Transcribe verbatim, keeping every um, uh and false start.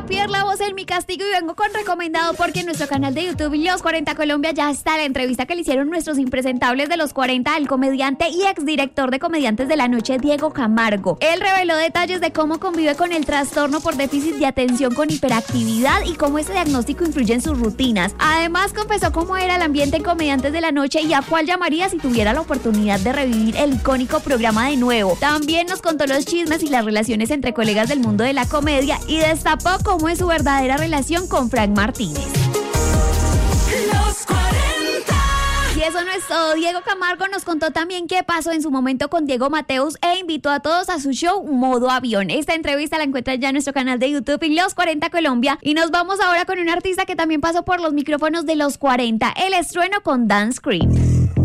Pierre La Voz en Mi Castigo y vengo con recomendado porque en nuestro canal de YouTube Los cuarenta Colombia ya está la entrevista que le hicieron nuestros impresentables de Los cuarenta al comediante y exdirector de Comediantes de la Noche, Diego Camargo. Él reveló detalles de cómo convive con el trastorno por déficit de atención con hiperactividad y cómo ese diagnóstico influye en sus rutinas. Además, confesó cómo era el ambiente en Comediantes de la Noche y a cuál llamaría si tuviera la oportunidad de revivir el icónico programa de nuevo. También nos contó los chismes y las relaciones entre colegas del mundo de la comedia y destapó cómo es su verdadera relación con Frank Martínez. Los cuarenta. Y eso no es todo. Diego Camargo nos contó también qué pasó en su momento con Diego Mateus e invitó a todos a su show Modo Avión. Esta entrevista la encuentran ya en nuestro canal de YouTube y Los cuarenta Colombia. Y nos vamos ahora con un artista que también pasó por los micrófonos de Los cuarenta. El estrueno con Dance Cream.